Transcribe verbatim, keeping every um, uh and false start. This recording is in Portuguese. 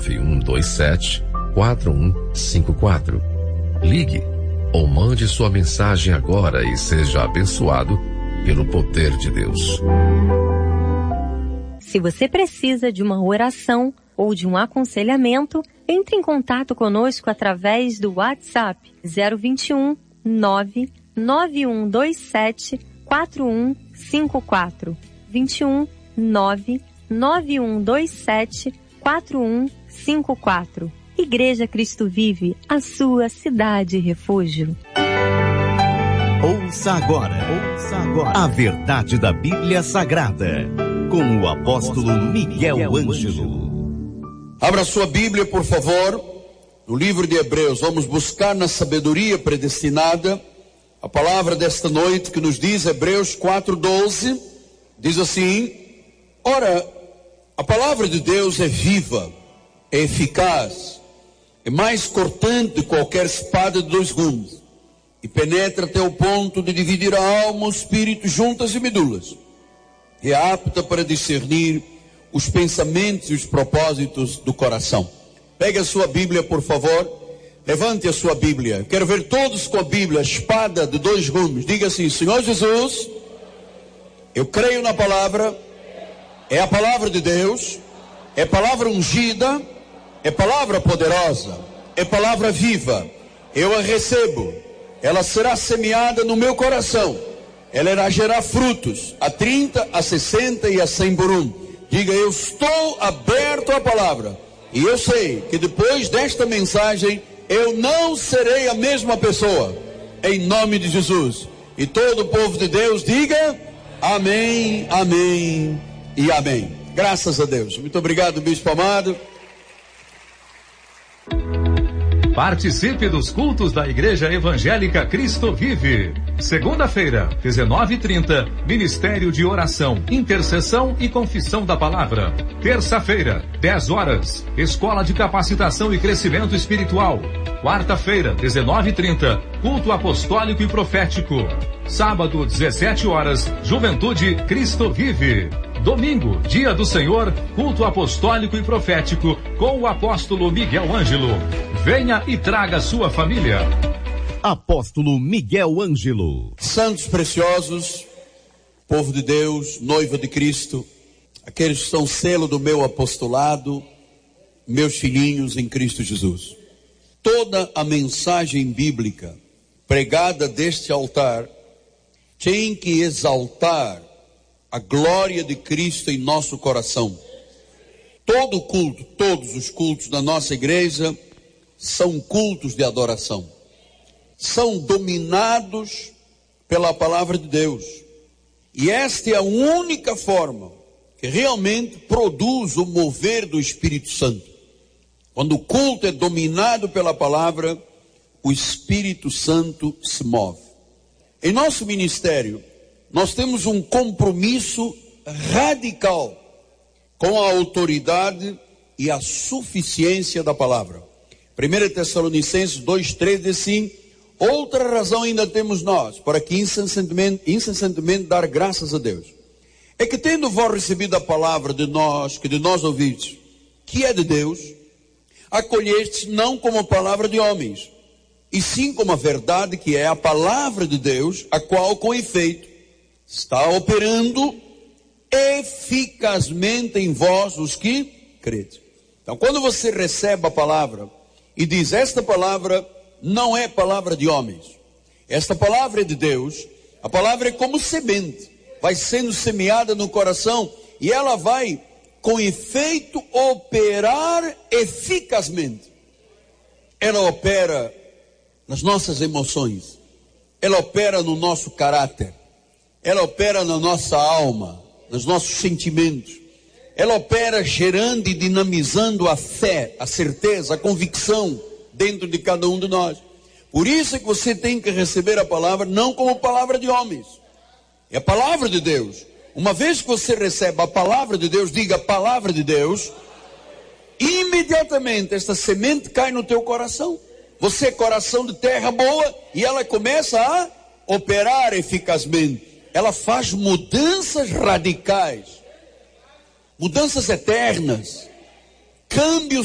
nove um dois sete, quatro um cinco quatro. Ligue ou mande sua mensagem agora e seja abençoado pelo poder de Deus. Se você precisa de uma oração ou de um aconselhamento, entre em contato conosco através do WhatsApp zero vinte e um, nove nove um dois sete, quatro um cinco quatro. vinte e um, nove nove um dois sete, quatro um cinco quatro. Igreja Cristo Vive, a sua cidade refúgio. Ouça agora, ouça agora a verdade da Bíblia Sagrada, com o apóstolo Miguel Ângelo. Abra sua Bíblia, por favor, no livro de Hebreus. Vamos buscar na sabedoria predestinada a palavra desta noite que nos diz, Hebreus quatro, doze, diz assim: ora, a palavra de Deus é viva, é eficaz, é mais cortante de qualquer espada de dois gumes, e penetra até o ponto de dividir a alma, o espírito, juntas e medulas, e é apta para discernir os pensamentos e os propósitos do coração. Pegue a sua Bíblia, por favor, levante a sua Bíblia. Quero ver todos com a Bíblia, espada de dois gumes. Diga assim: Senhor Jesus, eu creio na palavra, é a palavra de Deus, é palavra ungida, é palavra poderosa, é palavra viva. Eu a recebo, ela será semeada no meu coração, ela irá gerar frutos, a trinta, a sessenta e a cem por um. Diga: eu estou aberto à palavra, e eu sei que depois desta mensagem, eu não serei a mesma pessoa, em nome de Jesus. E todo o povo de Deus diga amém, amém e amém. Graças a Deus. Muito obrigado, bispo amado. Participe dos cultos da Igreja Evangélica Cristo Vive. Segunda-feira, dezenove e trinta, Ministério de Oração, Intercessão e Confissão da Palavra. Terça-feira, dez horas, Escola de Capacitação e Crescimento Espiritual. Quarta-feira, dezenove e trinta, Culto Apostólico e Profético. Sábado, dezessete horas, Juventude Cristo Vive. Domingo, Dia do Senhor, Culto Apostólico e Profético, com o apóstolo Miguel Ângelo. Venha e traga sua família. Apóstolo Miguel Ângelo. Santos preciosos, povo de Deus, noiva de Cristo, aqueles que são selo do meu apostolado, meus filhinhos em Cristo Jesus. Toda a mensagem bíblica pregada deste altar tem que exaltar a glória de Cristo em nosso coração. Todo culto, todos os cultos da nossa igreja são cultos de adoração. São dominados pela palavra de Deus. E esta é a única forma que realmente produz o mover do Espírito Santo. Quando o culto é dominado pela palavra, o Espírito Santo se move. Em nosso ministério, nós temos um compromisso radical com a autoridade e a suficiência da palavra. primeira Tessalonicenses dois, três diz assim: outra razão ainda temos nós, para que incessantemente, incessantemente dar graças a Deus, é que tendo vós recebido a palavra de nós, que de nós ouvistes, que é de Deus, acolhestes não como palavra de homens, e sim como a verdade que é a palavra de Deus, a qual com efeito está operando eficazmente em vós os que credes. Então, quando você recebe a palavra e diz: esta palavra não é palavra de homens, esta palavra é de Deus, a palavra é como semente, vai sendo semeada no coração e ela vai com efeito operar eficazmente. Ela opera nas nossas emoções, ela opera no nosso caráter, ela opera na nossa alma, nos nossos sentimentos. Ela opera gerando e dinamizando a fé, a certeza, a convicção dentro de cada um de nós. Por isso é que você tem que receber a palavra não como palavra de homens. É a palavra de Deus. Uma vez que você recebe a palavra de Deus, diga: palavra de Deus, imediatamente esta semente cai no teu coração. Você é coração de terra boa e ela começa a operar eficazmente. Ela faz mudanças radicais, mudanças eternas, câmbios